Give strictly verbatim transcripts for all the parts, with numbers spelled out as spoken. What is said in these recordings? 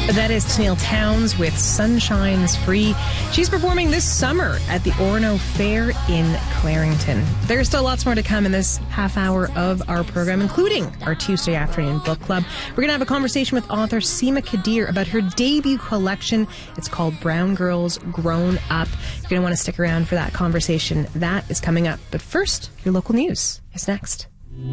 That is Tennille Townes with Sunshine's Free. She's performing this summer at the Orono Fair in Clarington. There's still lots more to come in this half hour of our program, including our Tuesday afternoon book club. We're going to have a conversation with author Seema Kadir about her debut collection. It's called Brown Girls Grown Up. You're going to want to stick around for that conversation. That is coming up. But first, your local news is next.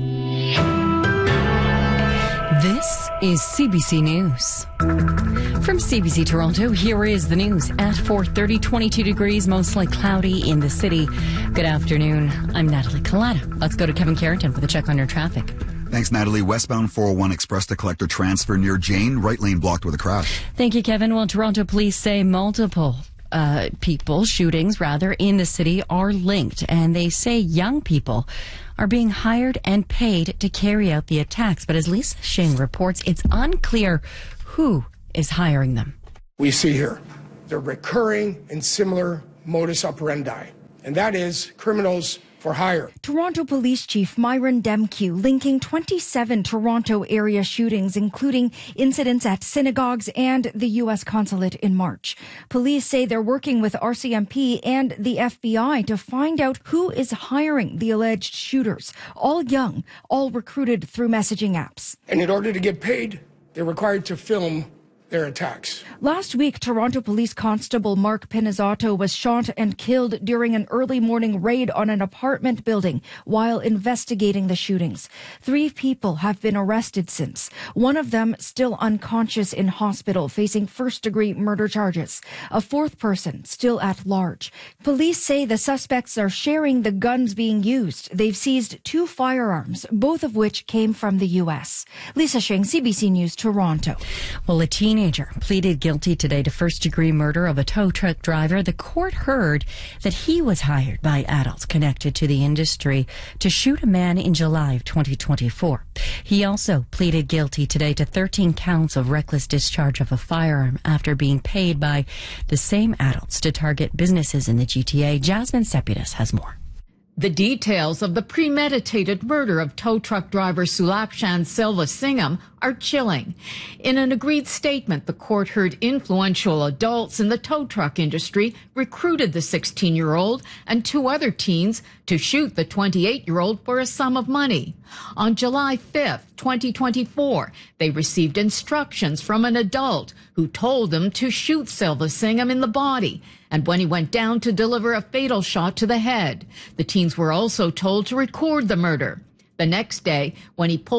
This is C B C News. From C B C Toronto, here is the news at four thirty, twenty-two degrees, mostly cloudy in the city. Good afternoon. I'm Natalie Collada. Let's go to Kevin Carrington with a check on your traffic. Thanks, Natalie. Westbound four oh one Express to Collector transfer near Jane. Right lane blocked with a crash. Thank you, Kevin. Well, Toronto police say multiple uh, people, shootings rather, in the city are linked. And they say young people are being hired and paid to carry out the attacks. But as Lisa Shing reports, it's unclear who is hiring them. We see here the recurring and similar modus operandi, and that is criminals for hire. Toronto Police Chief Myron Demkiw linking twenty-seven Toronto area shootings, including incidents at synagogues and the U S consulate in March. Police say they're working with R C M P and the F B I to find out who is hiring the alleged shooters. All young, all recruited through messaging apps. And in order to get paid, they're required to film their attacks. Last week, Toronto Police Constable Mark Pinizzato was shot and killed during an early morning raid on an apartment building while investigating the shootings. Three people have been arrested since. One of them still unconscious in hospital, facing first-degree murder charges. A fourth person still at large. Police say the suspects are sharing the guns being used. They've seized two firearms, both of which came from the U S. Lisa Shing, C B C News, Toronto. Well, a teenager pleaded guilty today to first-degree murder of a tow truck driver. The court heard that he was hired by adults connected to the industry to shoot a man in July of twenty twenty-four. He also pleaded guilty today to thirteen counts of reckless discharge of a firearm after being paid by the same adults to target businesses in the G T A. Jasmine Sepidas has more. The details of the premeditated murder of tow truck driver Sulakshan Silva Singham are chilling. In an agreed statement, the court heard influential adults in the tow truck industry recruited the sixteen-year-old and two other teens to shoot the twenty-eight-year-old for a sum of money. On July fifth, twenty twenty-four, they received instructions from an adult who told them to shoot Silva Singham in the body, and when he went down to deliver a fatal shot to the head. The teens were also told to record the murder. The next day, when he pulled